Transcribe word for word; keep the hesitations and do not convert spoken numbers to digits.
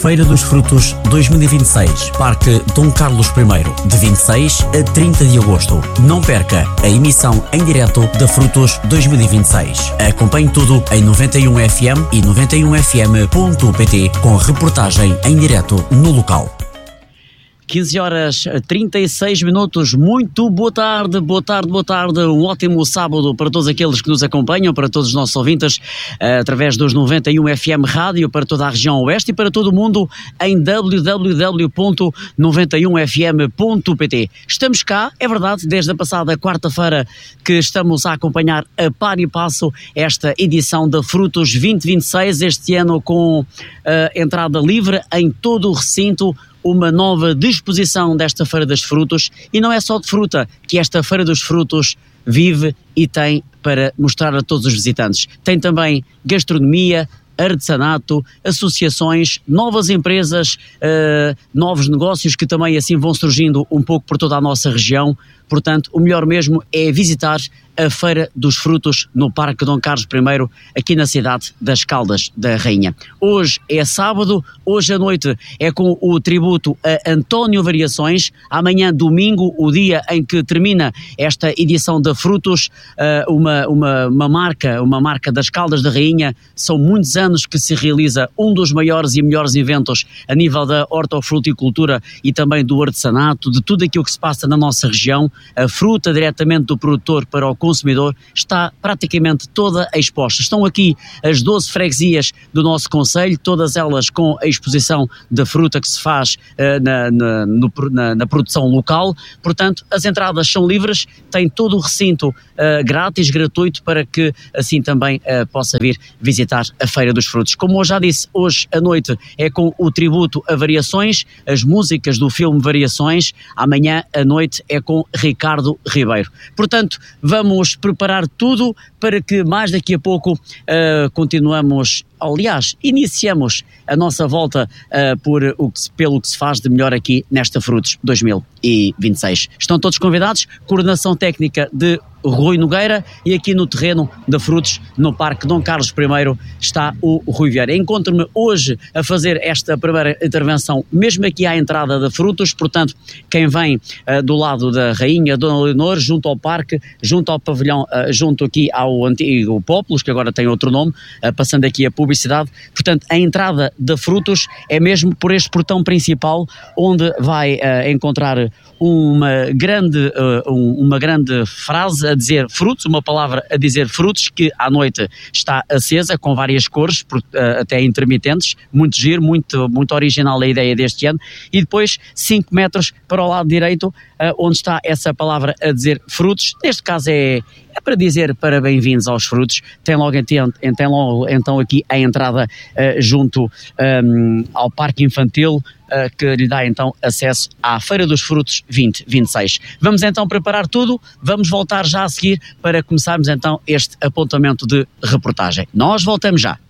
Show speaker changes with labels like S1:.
S1: Feira dos Frutos dois mil e vinte e seis, Parque Dom Carlos I, de vinte e seis a trinta de agosto. Não perca a emissão em direto da Frutos dois mil e vinte e seis. Acompanhe tudo em noventa e um F M e noventa e um F M ponto pt com reportagem em direto no local.
S2: quinze horas trinta e seis minutos, muito boa tarde, boa tarde, boa tarde, um ótimo sábado para todos aqueles que nos acompanham, para todos os nossos ouvintes, através dos noventa e um F M Rádio, para toda a região oeste e para todo o mundo em w w w ponto noventa e um f m ponto p t. Estamos cá, é verdade, desde a passada quarta-feira que estamos a acompanhar a par e passo esta edição da Frutos vinte e vinte e seis, este ano com uh, entrada livre em todo o recinto, uma nova disposição desta Feira dos Frutos, e não é só de fruta que esta Feira dos Frutos vive e tem para mostrar a todos os visitantes. Tem também gastronomia, artesanato, associações, novas empresas, uh, novos negócios que também assim vão surgindo um pouco por toda a nossa região. Portanto, o melhor mesmo é visitar a Feira dos Frutos no Parque Dom Carlos I, aqui na cidade das Caldas da Rainha. Hoje é sábado, hoje à noite é com o tributo a António Variações, amanhã domingo, o dia em que termina esta edição da Frutos, uma, uma, uma marca, uma marca das Caldas da Rainha. São muitos anos que se realiza um dos maiores e melhores eventos a nível da hortofruticultura e também do artesanato, de tudo aquilo que se passa na nossa região. A fruta diretamente do produtor para o consumidor está praticamente toda exposta. Estão aqui as doze freguesias do nosso concelho, todas elas com a exposição da fruta que se faz uh, na, na, no, na, na produção local. Portanto, as entradas são livres, tem todo o recinto uh, grátis, gratuito, para que assim também uh, possa vir visitar a Feira dos Frutos. Como eu já disse, hoje à noite é com o tributo a Variações, as músicas do filme Variações. Amanhã à noite é com Ricardo Ribeiro. Portanto, vamos preparar tudo para que mais daqui a pouco uh, continuamos, aliás, iniciamos a nossa volta uh, por o que, pelo que se faz de melhor aqui nesta Frutos dois mil e vinte e seis. Estão todos convidados, coordenação técnica de Rui Nogueira, e aqui no terreno da Frutos, no Parque Dom Carlos I, está o Rui Vieira. Encontro-me hoje a fazer esta primeira intervenção, mesmo aqui à entrada da Frutos. Portanto, quem vem uh, do lado da Rainha Dona Leonor, junto ao parque, junto ao pavilhão, uh, junto aqui ao antigo Pópulos, que agora tem outro nome, uh, passando aqui a publicidade. Portanto, a entrada da Frutos é mesmo por este portão principal, onde vai uh, encontrar uma grande, uh, um, uma grande frase a dizer frutos, uma palavra a dizer frutos, que à noite está acesa com várias cores, por, uh, até intermitentes, muito giro, muito, muito original a ideia deste ano. E depois cinco metros para o lado direito, uh, onde está essa palavra a dizer frutos. Neste caso é, é para dizer para bem-vindos aos frutos. Tem logo, tem logo então aqui a entrada uh, junto um, ao Parque Infantil, Uh, que lhe dá então acesso à Feira dos Frutos vinte e vinte e seis. Vamos então preparar tudo, vamos voltar já a seguir para começarmos então este apontamento de reportagem. Nós voltamos já.